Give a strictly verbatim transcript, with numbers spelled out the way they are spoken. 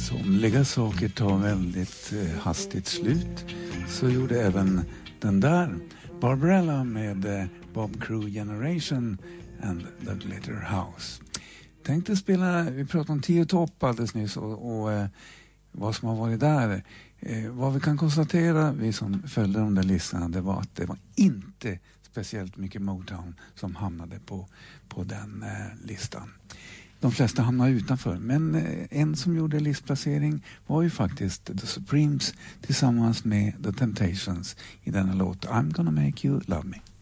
Somliga saker tar väldigt eh, hastigt slut. Så gjorde även den där. Barbarella med eh, Bob Crew Generation and the Glitter House. Tänkte spela, vi pratade om tio topp alldeles nyss och, och eh, vad som har varit där. Eh, vad vi kan konstatera, vi som följde de där listorna, det var att det var inte speciellt mycket Motown som hamnade på, på den eh, listan. De flesta hamnade utanför, men eh, en som gjorde listplacering var ju faktiskt The Supremes tillsammans med The Temptations i denna låt I'm gonna make you love me.